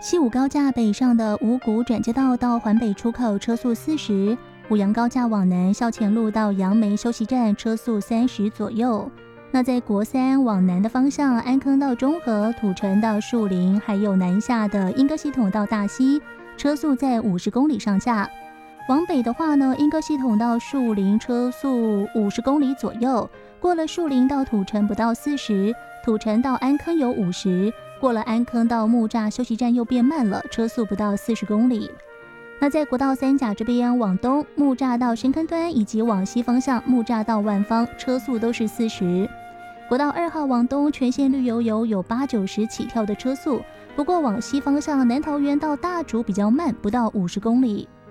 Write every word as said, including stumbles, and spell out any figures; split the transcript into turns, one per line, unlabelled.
西武高架北上的五股转接道到环北出口车速四十，五杨高架往南校前路到杨梅休息站车速三十左右。那在国三往南的方向，安坑到中和、土城到树林，还有南下的莺歌系统到大溪，车速在五十公里上下。往北的话呢，莺歌系统到树林车速五十公里左右，过了树林到土城不到四十，土城到安坑有五十，过了安坑到木栅休息站又变慢了，车速不到四十公里。那在国道三甲这边往东，木栅到深坑端以及往西方向木栅到万方，车速都是四十。国道二号往东全线绿油油，有八九十起跳的车速，不过往西方向南桃园到大竹比较慢，不到五十公里。